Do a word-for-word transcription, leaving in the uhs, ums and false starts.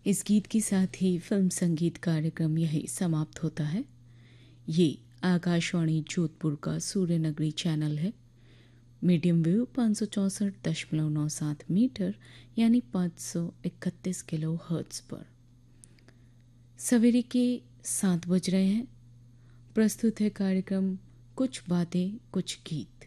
इस गीत के साथ ही फिल्म संगीत कार्यक्रम यही समाप्त होता है। ये आकाशवाणी जोधपुर का सूर्य नगरी चैनल है। मीडियम वेव पाँच सौ चौंसठ दशमलव नौ सात मीटर यानी पाँच सौ इकतीस किलो हर्ट्ज पर। सवेरे के सात बज रहे हैं। प्रस्तुत है कार्यक्रम कुछ बातें कुछ गीत।